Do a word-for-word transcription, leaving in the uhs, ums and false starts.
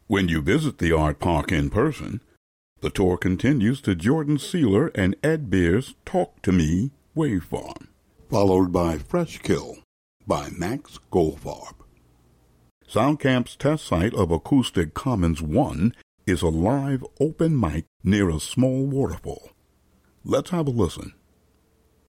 When you visit the art park in person, the tour continues to Jordan Sealer and Ed Beer's Talk to Me Wave Farm, followed by Fresh Kill by Max Goldfarb. SoundCamp's test site of Acoustic Commons one is a live open mic near a small waterfall. Let's have a listen.